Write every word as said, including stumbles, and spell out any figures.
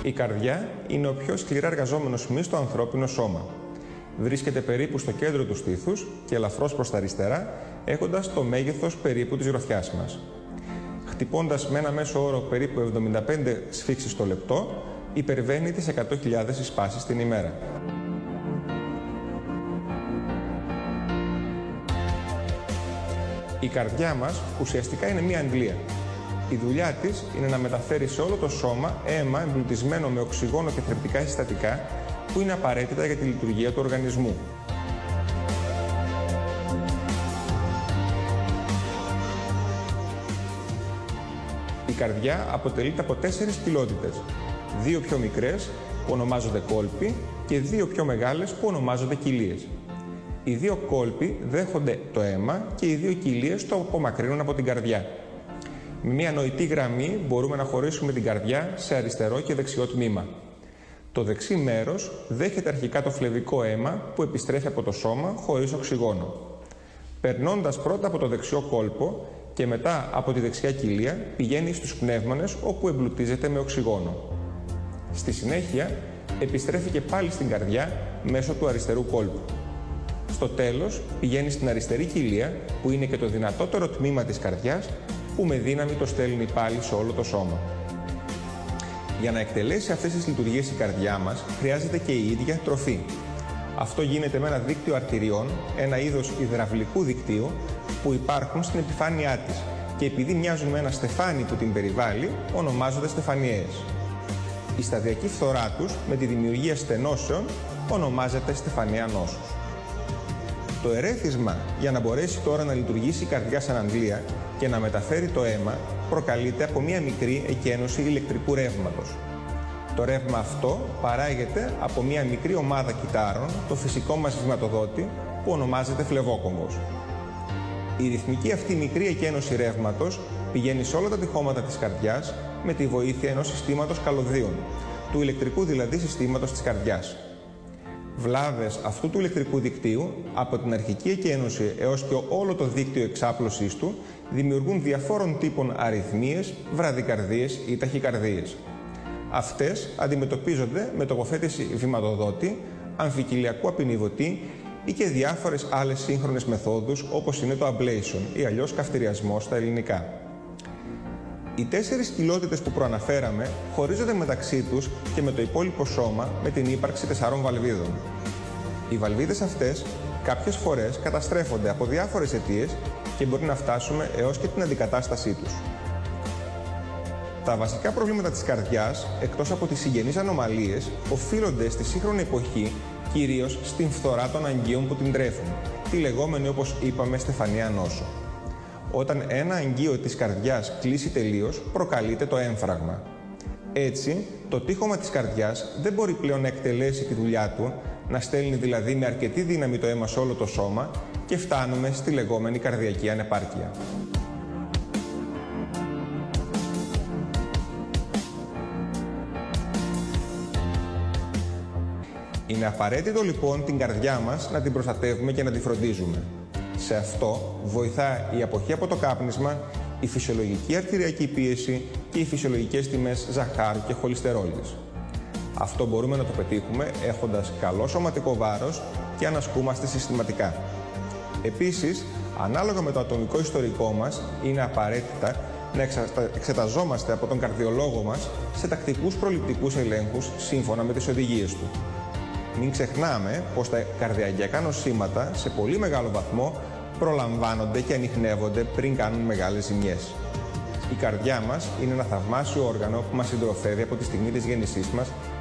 Η καρδιά είναι ο πιο σκληρά εργαζόμενος μυς στο ανθρώπινο σώμα. Βρίσκεται περίπου στο κέντρο του στήθους και ελαφρώς προς τα αριστερά, έχοντας το μέγεθος περίπου της γροθιάς μας. Χτυπώντας με ένα μέσο όρο περίπου εβδομήντα πέντε σφίξεις το λεπτό, υπερβαίνει τις εκατό χιλιάδες συσπάσεις την ημέρα. Η καρδιά μας ουσιαστικά είναι μία αντλία. Η δουλειά της είναι να μεταφέρει σε όλο το σώμα αίμα εμπλουτισμένο με οξυγόνο και θρεπτικά συστατικά που είναι απαραίτητα για τη λειτουργία του οργανισμού. Η καρδιά αποτελείται από τέσσερις κοιλότητες, δύο πιο μικρές που ονομάζονται κόλποι και δύο πιο μεγάλες που ονομάζονται κοιλίες. Οι δύο κόλποι δέχονται το αίμα και οι δύο κοιλίες το απομακρύνουν από την καρδιά. Με μια νοητή γραμμή μπορούμε να χωρίσουμε την καρδιά σε αριστερό και δεξιό τμήμα. Το δεξί μέρος δέχεται αρχικά το φλεβικό αίμα που επιστρέφει από το σώμα χωρίς οξυγόνο. Περνώντας πρώτα από το δεξιό κόλπο και μετά από τη δεξιά κοιλία πηγαίνει στους πνεύμονες όπου εμπλουτίζεται με οξυγόνο. Στη συνέχεια επιστρέφει και πάλι στην καρδιά μέσω του αριστερού κόλπου. Στο τέλος πηγαίνει στην αριστερή κοιλία που είναι και το δυνατότερο τμήμα της καρδιάς που με δύναμη το στέλνει πάλι σε όλο το σώμα. Για να εκτελέσει αυτές τις λειτουργίες η καρδιά μας χρειάζεται και η ίδια τροφή. Αυτό γίνεται με ένα δίκτυο αρτηριών, ένα είδος υδραυλικού δικτύου που υπάρχουν στην επιφάνειά της και επειδή μοιάζουν με ένα στεφάνι που την περιβάλλει, ονομάζονται στεφανιαίες. Η σταδιακή φθορά τους με τη δημιουργία στενώσεων ονομάζεται στεφανιαία νόσος. Το ερέθισμα για να μπορέσει τώρα να λειτουργήσει η καρδιά σαν αντλία και να μεταφέρει το αίμα προκαλείται από μία μικρή εκένωση ηλεκτρικού ρεύματος. Το ρεύμα αυτό παράγεται από μία μικρή ομάδα κυτάρων, το φυσικό μας βηματοδότη που ονομάζεται φλεβόκομβος. Η ρυθμική αυτή μικρή εκένωση ρεύματος πηγαίνει σε όλα τα τυχώματα της καρδιάς με τη βοήθεια ενός συστήματος καλωδίων, του ηλεκτρικού δηλαδή συστήματος της καρδιάς. Βλάβες αυτού του ηλεκτρικού δικτύου, από την αρχική εκένωση έως και όλο το δίκτυο εξάπλωσής του, δημιουργούν διαφόρων τύπων αρρυθμίες, βραδικαρδίες ή ταχυκαρδίες. Αυτές αντιμετωπίζονται με τοποθέτηση βηματοδότη, αμφικυλιακού απεινιδωτή ή και διάφορες άλλες σύγχρονες μεθόδους όπως είναι το ablation ή αλλιώς καυτηριασμός στα ελληνικά. Οι τέσσερις κοιλότητες που προαναφέραμε χωρίζονται μεταξύ τους και με το υπόλοιπο σώμα με την ύπαρξη τεσσάρων βαλβίδων. Οι βαλβίδες αυτές κάποιες φορές καταστρέφονται από διάφορες αιτίες και μπορεί να φτάσουμε έως και την αντικατάστασή τους. Τα βασικά προβλήματα της καρδιάς, εκτός από τις συγγενείς ανομαλίες, οφείλονται στη σύγχρονη εποχή κυρίως στην φθορά των αγγείων που την τρέφουν, τη λεγόμενη όπως είπαμε στεφανιαία νόσο. Όταν ένα αγγείο της καρδιάς κλείσει τελείως, προκαλείται το έμφραγμα. Έτσι, το τείχομα της καρδιάς δεν μπορεί πλέον να εκτελέσει τη δουλειά του, να στέλνει δηλαδή με αρκετή δύναμη το αίμα σε όλο το σώμα και φτάνουμε στη λεγόμενη καρδιακή ανεπάρκεια. Είναι απαραίτητο λοιπόν την καρδιά μας να την προστατεύουμε και να τη φροντίζουμε. Σε αυτό βοηθά η αποχή από το κάπνισμα, η φυσιολογική αρτηριακή πίεση και οι φυσιολογικές τιμές ζαχάρου και χολυστερόλης. Αυτό μπορούμε να το πετύχουμε έχοντας καλό σωματικό βάρος και αν ασκούμαστε συστηματικά. Επίσης, ανάλογα με το ατομικό ιστορικό μας, είναι απαραίτητα να εξεταζόμαστε από τον καρδιολόγο μας σε τακτικούς προληπτικούς ελέγχους σύμφωνα με τις οδηγίες του. Μην ξεχνάμε πως τα καρδιακά νοσήματα σε πολύ μεγάλο βαθμό προλαμβάνονται και ανιχνεύονται πριν κάνουν μεγάλες ζημιές. Η καρδιά μας είναι ένα θαυμάσιο όργανο που μας συντροφεύει από τη στιγμή της γέννησής μας